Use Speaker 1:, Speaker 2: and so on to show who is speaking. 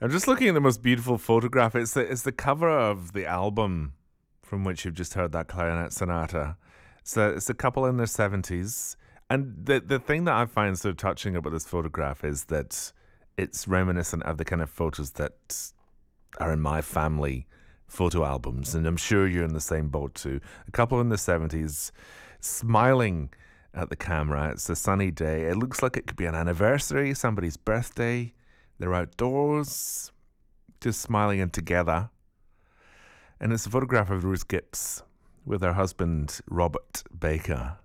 Speaker 1: I'm just looking at the most beautiful photograph. It's the cover of the album from which you've just heard that clarinet sonata. It's a couple in their 70s. And the thing that I find so touching about this photograph is that it's reminiscent of the kind of photos that are in my family photo albums. And I'm sure you're in the same boat too. A couple in the 70s smiling at the camera. It's a sunny day. It looks like it could be an anniversary, somebody's birthday. They're outdoors, just smiling and together. And it's a photograph of Ruth Gibbs with her husband, Robert Baker.